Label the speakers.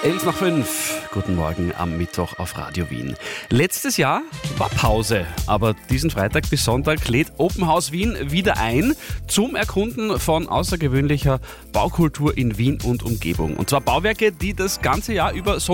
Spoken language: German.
Speaker 1: 11:05. Guten Morgen am Mittwoch auf Radio Wien. Letztes Jahr war Pause, aber diesen Freitag bis Sonntag lädt Open House Wien wieder ein zum Erkunden von außergewöhnlicher Baukultur in Wien und Umgebung. Und zwar Bauwerke, die das ganze Jahr über so